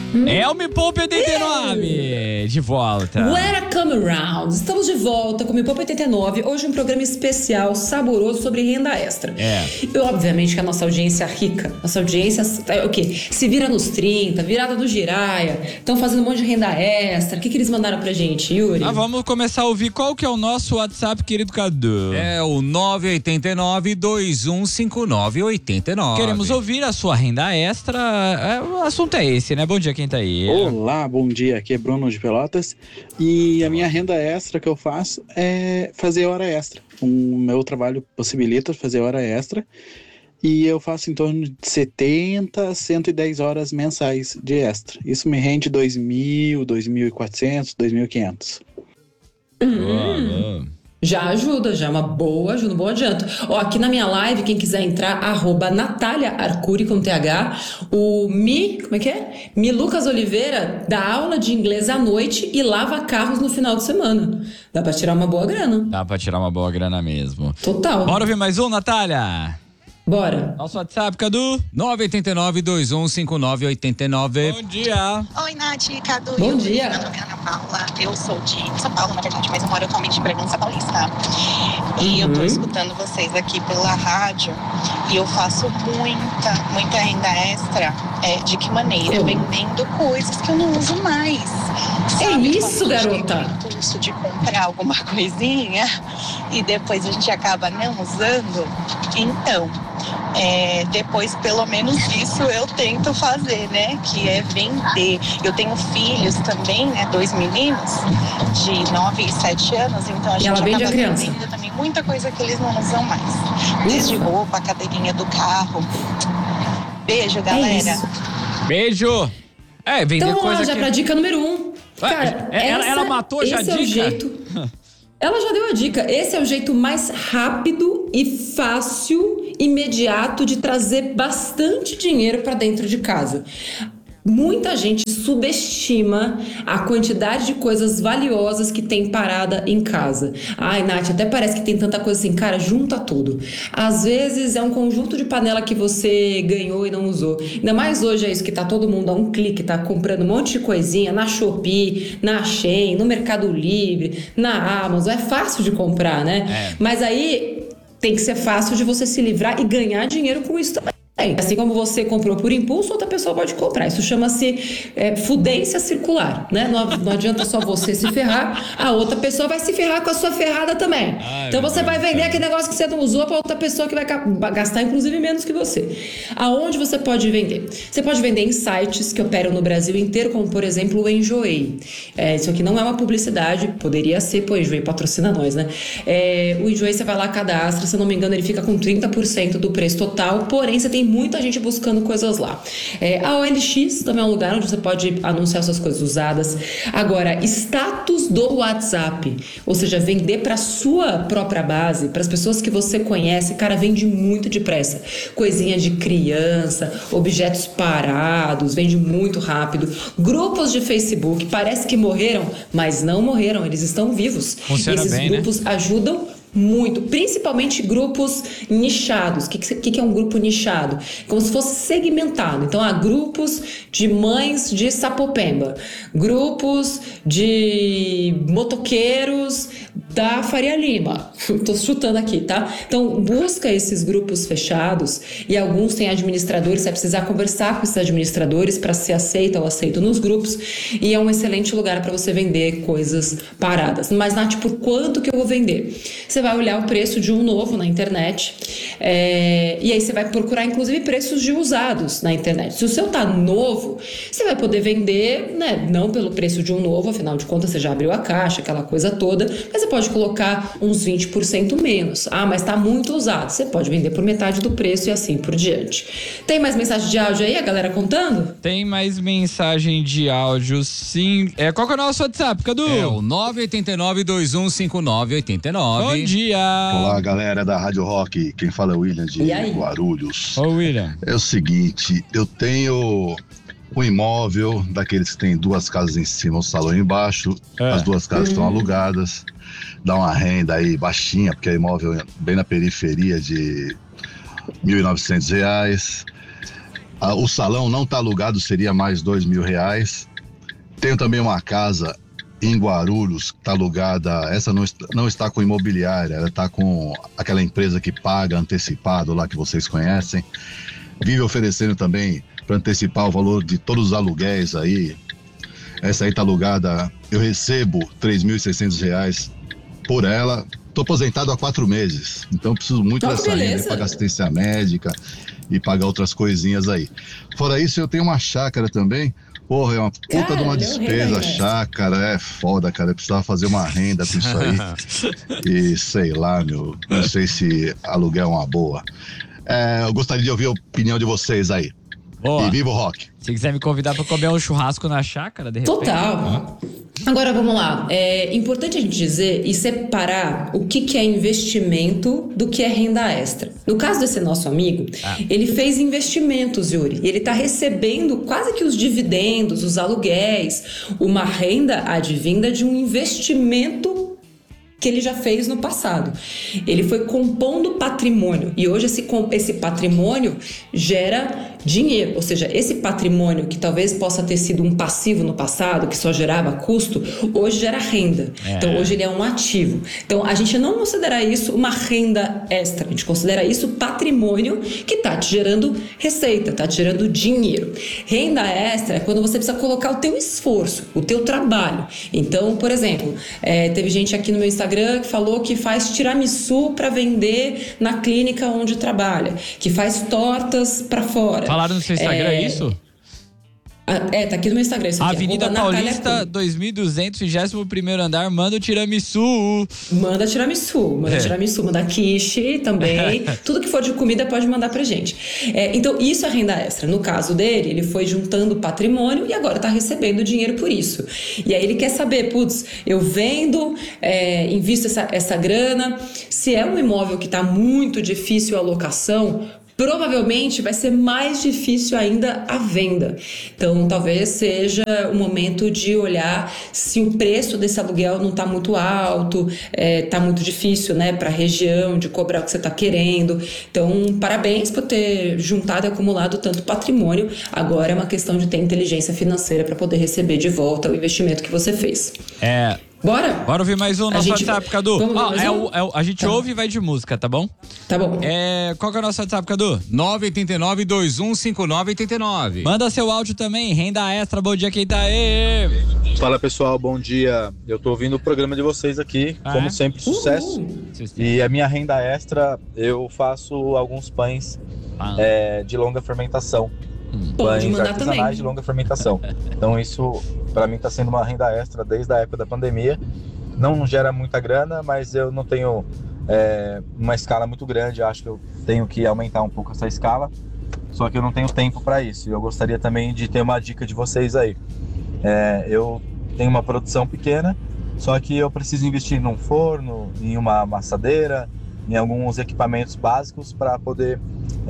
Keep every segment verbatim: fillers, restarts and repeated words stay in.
Hum. É o Me Poupe oitenta e nove, de volta. Welcome around. Estamos de volta com o Me Poupe oitenta e nove. Hoje um programa especial, saboroso, sobre renda extra. É. E obviamente que a nossa audiência rica, nossa audiência, o quê? Se vira nos trinta, virada do giraia, estão fazendo um monte de renda extra. O que, que eles mandaram pra gente, Yuri? Ah, vamos começar a ouvir qual que é o nosso WhatsApp, querido Cadu. É o nove oito nove, dois um cinco nove, oito nove. Queremos ouvir a sua renda extra. É, o assunto é esse, né? Bom dia, quem tá aí? Olá, bom dia. Aqui é Bruno de Pelotas. E a minha renda extra que eu faço é fazer hora extra. O meu trabalho possibilita fazer hora extra. E eu faço em torno de setenta a cento e dez horas mensais de extra. Isso me rende dois mil, dois mil e quatrocentos, dois mil e quinhentos. Hum. Já ajuda, já é uma boa ajuda, um bom adianto. Ó, aqui na minha live, quem quiser entrar, arroba Natália Arcuri com T H, o Mi, como é que é? Mi Lucas Oliveira dá aula de inglês à noite e lava carros no final de semana. Dá pra tirar uma boa grana. Dá pra tirar uma boa grana mesmo. Total. Bora ouvir mais um, Natália? Bora. Nosso WhatsApp, Cadu? nove oito nove, dois um cinco nove, oito nove. Bom dia. Oi, Nath, Cadu. Bom dia. Meu nome é Ana Paula. Eu sou de São Paulo, na verdade, mas eu moro atualmente em Bragança Paulista. E Uhum. eu tô escutando vocês aqui pela rádio. E eu faço muita, muita renda extra. É, de que maneira? Como? Vendendo coisas que eu não uso mais. É Sabe, isso, quando a gente garota? tem o impulso de comprar alguma coisinha e depois a gente acaba não usando. Então, é, depois pelo menos isso eu tento fazer, né? Que é vender. Eu tenho filhos também, né? Dois meninos de nove e sete anos, então a E gente ela vende acaba a criança. vendendo também muita coisa que eles não usam mais. Desde roupa, a cadeirinha do carro. Beijo, galera. É isso. Beijo. É, vender Então, coisa ó, já que... pra dica número um. Ué, Cara, ela- essa- ela matou já a esse é o dica? jeito. Ela já deu a dica. Esse é o jeito mais rápido e fácil, imediato de trazer bastante dinheiro pra dentro de casa. Muita gente subestima a quantidade de coisas valiosas que tem parada em casa. Ai, Nath, até parece que tem tanta coisa assim. Cara, junta tudo. Às vezes é um conjunto de panela que você ganhou e não usou. Ainda mais hoje é isso que tá todo mundo a um clique, tá comprando um monte de coisinha na Shopee, na Shein, no Mercado Livre, na Amazon. É fácil de comprar, né? É. Mas aí tem que ser fácil de você se livrar e ganhar dinheiro com isso também. Assim como você comprou por impulso, outra pessoa pode comprar. Isso chama-se é, fudência circular, né? Não, não adianta só você se ferrar, a outra pessoa vai se ferrar com a sua ferrada também. Ai, então meu você Deus vai do vender céu. aquele negócio que você não usou para outra pessoa que vai ca- gastar inclusive menos que você. Aonde você pode vender? Você pode vender em sites que operam no Brasil inteiro, como por exemplo o Enjoei. É, isso aqui não é uma publicidade, poderia ser, pô, Enjoei patrocina nós, né? É, o Enjoei você vai lá, cadastra, se eu não me engano ele fica com trinta por cento do preço total, porém você tem muita gente buscando coisas lá. É, a O L X também é um lugar onde você pode anunciar suas coisas usadas. Agora, status do WhatsApp, ou seja, vender para sua própria base, para as pessoas que você conhece, cara, vende muito depressa. Coisinha de criança, objetos parados, vende muito rápido. Grupos de Facebook, parece que morreram, mas não morreram, eles estão vivos. Funciona e esses bem, né? grupos ajudam muito, principalmente grupos nichados. O que, que, que é um grupo nichado? Como se fosse segmentado. Então, há grupos de mães de Sapopemba, grupos de motoqueiros da Faria Lima. Tô chutando aqui, tá? Então, busca esses grupos fechados e alguns têm administradores, você vai precisar conversar com esses administradores para ser aceita ou aceito nos grupos e é um excelente lugar para você vender coisas paradas. Mas, Nath, por quanto que eu vou vender? Você vai olhar o preço de um novo na internet é, e aí você vai procurar, inclusive, preços de usados na internet. Se o seu tá novo, você vai poder vender, né, não pelo preço de um novo, afinal de contas você já abriu a caixa, aquela coisa toda, mas você pode colocar uns vinte por cento menos. Ah, mas tá muito usado. Você pode vender por metade do preço e assim por diante. Tem mais mensagem de áudio aí, a galera contando? Tem mais mensagem de áudio, sim. É, qual que é o nosso WhatsApp, Cadu? É o nove oito nove, dois um cinco nove, oito nove. Bom dia. Olá, galera da Rádio Rock. Quem fala é o William de E aí? Guarulhos. Ô, William. É o seguinte, eu tenho um imóvel daqueles que tem duas casas em cima, um salão embaixo. É. As duas casas estão alugadas. Dá uma renda aí baixinha, porque é imóvel bem na periferia de mil e novecentos reais. Ah, o salão não está alugado, seria mais dois mil reais. Tenho também uma casa em Guarulhos, está alugada, essa não está, não está com imobiliária, ela está com aquela empresa que paga antecipado lá que vocês conhecem. Vive oferecendo também para antecipar o valor de todos os aluguéis aí. Essa aí está alugada, eu recebo três mil e seiscentos reais por ela. Estou aposentado há quatro meses, então preciso muito Oh, dessa renda, pagar assistência médica e pagar outras coisinhas aí. Fora isso, eu tenho uma chácara também. Porra, é uma puta Cara, de uma deu despesa, renda, chácara, é foda, cara. Eu precisava fazer uma renda com isso aí. E sei lá, meu, não sei se aluguel é uma boa. É, eu gostaria de ouvir a opinião de vocês aí. Boa. E viva o rock! Se quiser me convidar pra comer um churrasco na chácara, de repente. Total. Agora vamos lá. É importante a gente dizer e separar o que, que é investimento do que é renda extra. No caso desse nosso amigo, ah. ele fez investimentos, Yuri. Ele está recebendo quase que os dividendos, os aluguéis, uma renda advinda de um investimento que ele já fez no passado. Ele foi compondo patrimônio e hoje esse, esse patrimônio gera dinheiro, ou seja, esse patrimônio que talvez possa ter sido um passivo no passado, que só gerava custo, hoje gera renda. É. Então hoje ele é um ativo. Então a gente não considera isso uma renda extra, a gente considera isso patrimônio que está te gerando receita, está te gerando dinheiro. Renda extra é quando você precisa colocar o teu esforço, o teu trabalho. Então, por exemplo, é, teve gente aqui no meu Instagram que falou que faz tiramisu para vender na clínica onde trabalha, que faz tortas para fora. Falaram no seu Instagram é, isso? É, tá aqui no meu Instagram. Isso aqui, Avenida Paulista, dois mil e duzentos, vigésimo primeiro andar, manda o tiramisu. Manda tiramisu, manda é. tiramisu, manda quiche também. Tudo que for de comida pode mandar pra gente. É, então, isso é renda extra. No caso dele, ele foi juntando patrimônio e agora tá recebendo dinheiro por isso. E aí ele quer saber, putz, eu vendo, é, invisto essa, essa grana. Se é um imóvel que tá muito difícil a locação, provavelmente vai ser mais difícil ainda a venda. Então, talvez seja o momento de olhar se o preço desse aluguel não está muito alto, está é, muito difícil, né, para a região de cobrar o que você está querendo. Então, parabéns por ter juntado e acumulado tanto patrimônio. Agora é uma questão de ter inteligência financeira para poder receber de volta o investimento que você fez. É... Bora? Bora ouvir mais um no nosso gente... WhatsApp, Cadu. Ó, é um? o, é o, a gente tá. ouve e vai de música, tá bom? Tá bom. É, qual que é o nosso WhatsApp, Cadu? nove oito nove, dois um cinco nove oito nove. Manda seu áudio também, renda extra, bom dia quem tá aí. Fala pessoal, bom dia. Eu tô ouvindo o programa de vocês aqui, ah, como é? sempre, sucesso. Uhum. E a minha renda extra, eu faço alguns pães ah. é, de longa fermentação. Hum. Pães artesanais também. de longa fermentação. Então isso para mim está sendo uma renda extra desde a época da pandemia. Não gera muita grana, mas eu não tenho é, uma escala muito grande. Eu acho que eu tenho que aumentar um pouco essa escala, só que eu não tenho tempo para isso. E eu gostaria também de ter uma dica de vocês aí. É, eu tenho uma produção pequena, só que eu preciso investir num forno, em uma amassadeira, em alguns equipamentos básicos para poder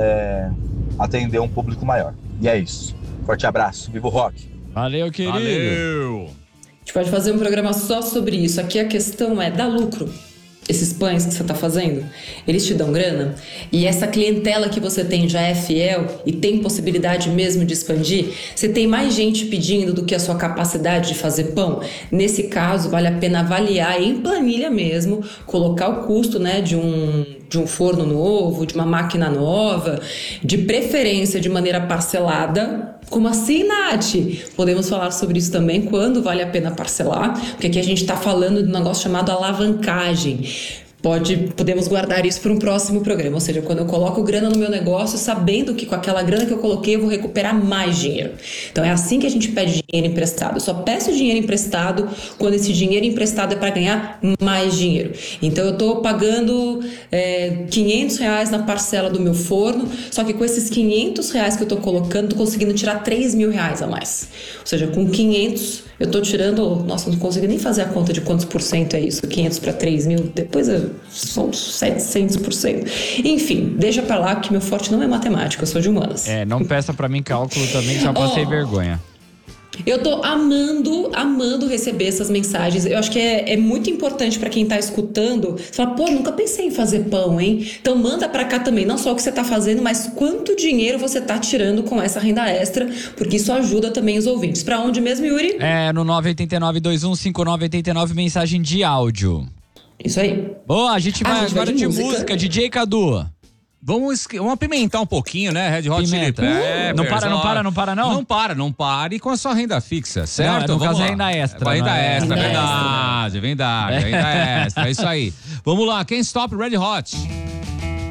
é, atender um público maior. E é isso. Forte abraço. Viva o rock. Valeu, querido. Valeu. A gente pode fazer um programa só sobre isso. Aqui a questão é dar lucro. Esses pães que você está fazendo, eles te dão grana? E essa clientela que você tem já é fiel e tem possibilidade mesmo de expandir? Você tem mais gente pedindo do que a sua capacidade de fazer pão? Nesse caso, vale a pena avaliar em planilha mesmo, colocar o custo, né, de um... de um forno novo, de uma máquina nova, de preferência de maneira parcelada. Como assim, Nath? Podemos falar sobre isso também, quando vale a pena parcelar, porque aqui a gente está falando de um negócio chamado alavancagem. Pode, podemos guardar isso para um próximo programa, ou seja, quando eu coloco grana no meu negócio, sabendo que com aquela grana que eu coloquei eu vou recuperar mais dinheiro. Então é assim que a gente pede dinheiro emprestado. Eu só peço dinheiro emprestado quando esse dinheiro emprestado é para ganhar mais dinheiro. Então eu estou pagando é, quinhentos reais na parcela do meu forno, só que com esses quinhentos reais que eu estou colocando, estou conseguindo tirar três mil reais a mais. Ou seja, com quinhentos eu estou tirando, nossa, não consigo nem fazer a conta de quantos por cento é isso, quinhentos para três mil, depois eu, são setecentos por cento. Enfim, deixa pra lá que meu forte não é matemática, eu sou de humanas. É, não peça pra mim cálculo também, já passei oh, vergonha. Eu tô amando, amando receber essas mensagens. Eu acho que é, é muito importante pra quem tá escutando. Você fala, pô, nunca pensei em fazer pão, hein? Então manda pra cá também, não só o que você tá fazendo, mas quanto dinheiro você tá tirando com essa renda extra, porque isso ajuda também os ouvintes. Pra onde mesmo, Yuri? É, no nove oito nove, dois um cinco nove, oito nove, mensagem de áudio. Isso aí. Boa, a gente vai Ah, a gente agora vai de de música. música, D J Cadu. Vamos, vamos apimentar um pouquinho, né? Red Hot Chili Pimenta. Peppers. Não para, não para, não para, não? Não para, não pare com a sua renda fixa, certo? Não, no Vamos caso é lá. renda extra, É, renda não é? extra, Renda verdade, verdade, renda extra, é isso aí. Vamos lá, Can't Stop Red Hot.